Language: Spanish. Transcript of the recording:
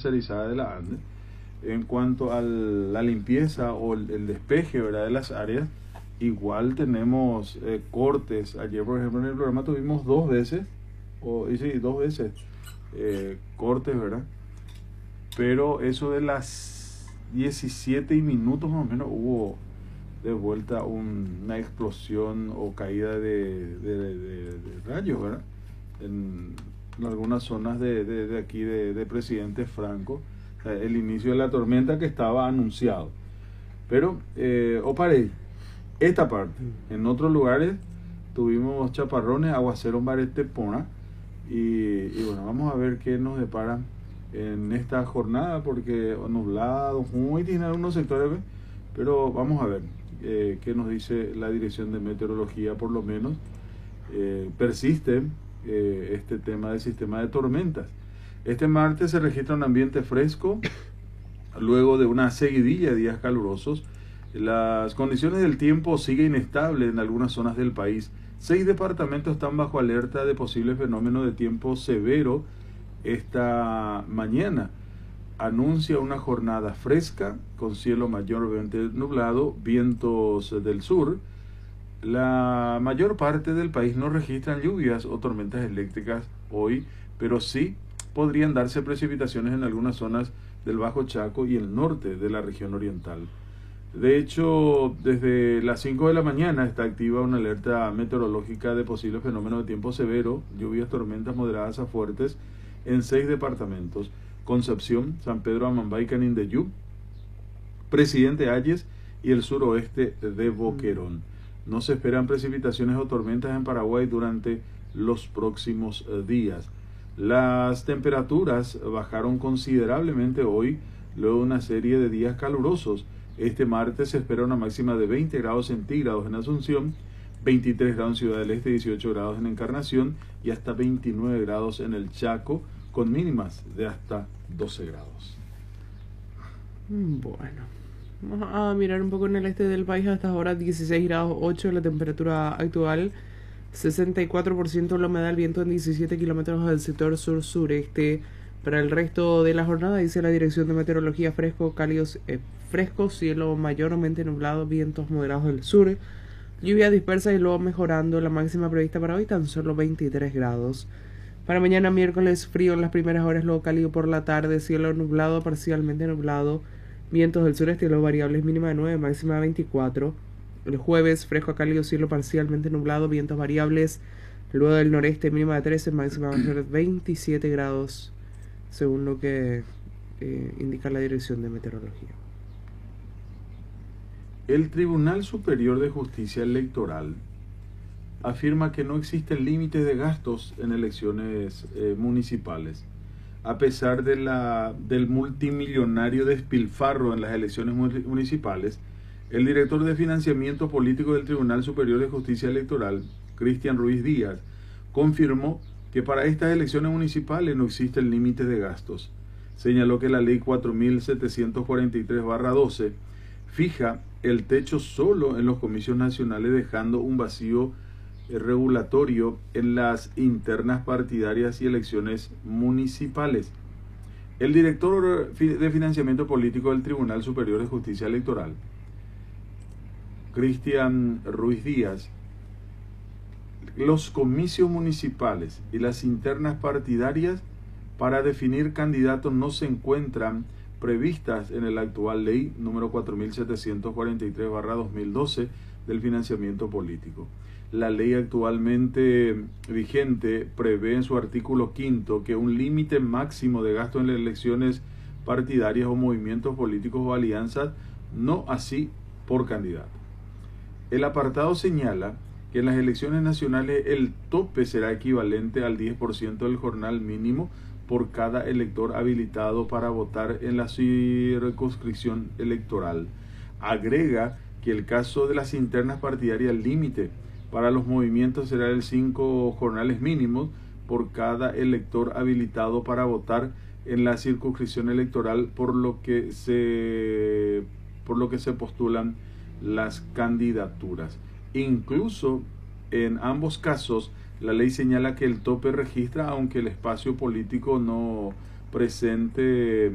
tercerizada de la ANDE. En cuanto a la limpieza o el despeje, ¿verdad?, de las áreas, igual tenemos cortes. Ayer, por ejemplo, en el programa tuvimos dos veces cortes, ¿verdad? Pero eso de las 17 minutos más o menos hubo de vuelta una explosión o caída de rayos, ¿verdad? En algunas zonas de aquí de Presidente Franco, o sea, el inicio de la tormenta que estaba anunciado. Pero, Oparey, esta parte, en otros lugares tuvimos chaparrones, aguacero en Baretepona, y bueno, vamos a ver qué nos depara en esta jornada, porque nublado, muy en algunos sectores, pero vamos a ver qué nos dice la Dirección de Meteorología. Por lo menos persiste este tema del sistema de tormentas. Este martes se registra un ambiente fresco luego de una seguidilla de días calurosos. Las condiciones del tiempo siguen inestables en algunas zonas del país. 6 departamentos están bajo alerta de posible fenómeno de tiempo severo esta mañana. Anuncia una jornada fresca con cielo mayormente nublado, vientos del sur. La mayor parte del país no registran lluvias o tormentas eléctricas hoy, pero sí podrían darse precipitaciones en algunas zonas del Bajo Chaco y el norte de la región oriental. De hecho, desde las 5 de la mañana está activa una alerta meteorológica de posible fenómeno de tiempo severo, lluvias, tormentas moderadas a fuertes en 6 departamentos: Concepción, San Pedro Amambay, Canindeyú, Presidente Hayes y el suroeste de Boquerón. No se esperan precipitaciones o tormentas en Paraguay durante los próximos días. Las temperaturas bajaron considerablemente hoy, luego de una serie de días calurosos. Este martes se espera una máxima de 20 grados centígrados en Asunción, 23 grados en Ciudad del Este, 18 grados en Encarnación y hasta 29 grados en el Chaco, con mínimas de hasta 12 grados. Bueno, vamos a mirar un poco en el este del país. Hasta ahora 16 grados 8 la temperatura actual, 64% la humedad, el viento en 17 kilómetros del sector sur-sureste. Para el resto de la jornada, dice la Dirección de Meteorología, fresco, cielo mayormente nublado, vientos moderados del sur, lluvia dispersa y luego mejorando. La máxima prevista para hoy tan solo 23 grados. Para mañana miércoles, frío en las primeras horas, luego cálido por la tarde, cielo nublado, parcialmente nublado, vientos del sureste y luego variables, mínima de 9, máxima de 24. El jueves, fresco a cálido, cielo parcialmente nublado, vientos variables, luego del noreste, mínima de 13, máxima de 27 grados, según lo que indica la Dirección de Meteorología. El Tribunal Superior de Justicia Electoral afirma que no existen límites de gastos en elecciones municipales. A pesar del multimillonario despilfarro en las elecciones municipales, el director de financiamiento político del Tribunal Superior de Justicia Electoral, Cristian Ruiz Díaz, confirmó que para estas elecciones municipales no existen límites de gastos. Señaló que la ley 4743/12 fija el techo solo en los comicios nacionales, dejando un vacío regulatorio en las internas partidarias y elecciones municipales. El director de financiamiento político del Tribunal Superior de Justicia Electoral, Cristian Ruiz Díaz, los comicios municipales y las internas partidarias para definir candidatos no se encuentran previstas en la actual ley número 4743/2012 del financiamiento político. La ley actualmente vigente prevé en su artículo 5 que un límite máximo de gasto en las elecciones partidarias o movimientos políticos o alianzas, no así por candidato. El apartado señala que en las elecciones nacionales el tope será equivalente al 10% del jornal mínimo por cada elector habilitado para votar en la circunscripción electoral. Agrega que el caso de las internas partidarias, el límite para los movimientos será el 5 jornales mínimos por cada elector habilitado para votar en la circunscripción electoral, por lo que se postulan las candidaturas. Incluso en ambos casos, la ley señala que el tope registra aunque el espacio político no presente